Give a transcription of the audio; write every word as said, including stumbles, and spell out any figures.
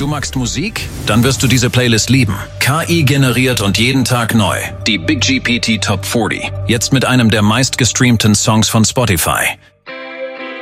Du magst Musik? Dann wirst du diese Playlist lieben. K I generiert und jeden Tag neu. Die Big G P T Top vierzig. Jetzt mit einem der meistgestreamten Songs von Spotify.